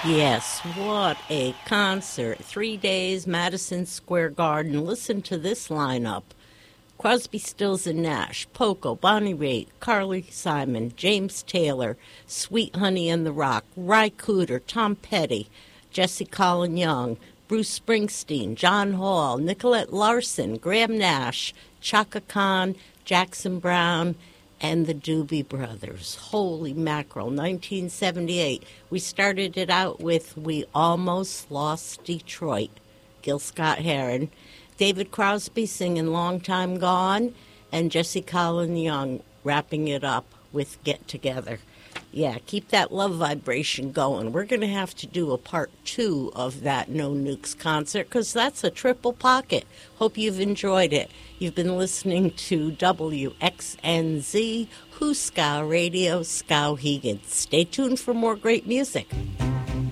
Yes, what a concert. 3 days, Madison Square Garden. Listen to this lineup. Crosby, Stills and Nash, Poco, Bonnie Raitt, Carly Simon, James Taylor, Sweet Honey and the Rock, Ry Cooder, Tom Petty, Jesse Colin Young, Bruce Springsteen, John Hall, Nicolette Larson, Graham Nash, Chaka Khan, Jackson Browne, and the Doobie Brothers. Holy mackerel, 1978. We started it out with We Almost Lost Detroit, Gil Scott-Heron. David Crosby singing Long Time Gone, and Jesse Colin Young wrapping it up with Get Together. Yeah, keep that love vibration going. We're going to have to do a part 2 of that No Nukes concert because that's a triple pocket. Hope you've enjoyed it. You've been listening to WXNZ, Who's Ska Radio, Skowhegan. Stay tuned for more great music.